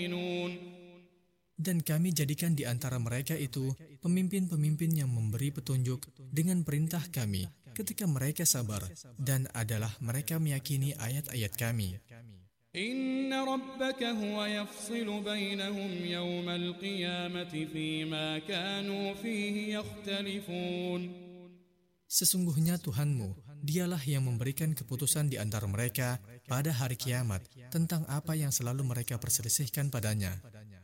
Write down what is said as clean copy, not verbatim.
Dan kami jadikan di antara mereka itu pemimpin-pemimpin yang memberi petunjuk dengan perintah kami ketika mereka sabar, dan adalah mereka meyakini ayat-ayat kami. Inna rabbaka huwa yafsilu bainahum yawmal qiyamati fima kanu fihi yakhtalifun. Sesungguhnya Tuhanmu, dialah yang memberikan keputusan di antara mereka pada hari kiamat tentang apa yang selalu mereka perselisihkan padanya.